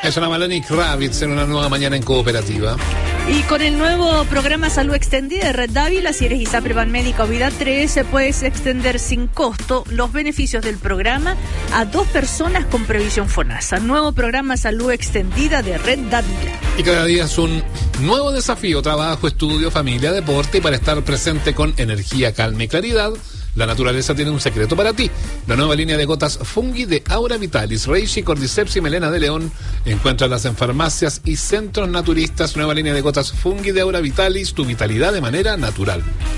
Es una Melanie Kravitz en una nueva mañana en Cooperativa. Y con el nuevo programa Salud Extendida de Red Dávila, si eres ISAPRE Médica o Vida 3, puedes extender sin costo los beneficios del programa a 2 personas con previsión FONASA. Nuevo programa Salud Extendida de Red Dávila. Y cada día es un nuevo desafío: trabajo, estudio, familia, deporte. Y para estar presente con energía, calma y claridad, la naturaleza tiene un secreto para ti. La nueva línea de gotas Fungi de Aura Vitalis, Reishi, Cordyceps y Melena de León. Encuéntralas en farmacias y centros naturistas. Nueva línea de gotas Fungi de Aura Vitalis, tu vitalidad de manera natural.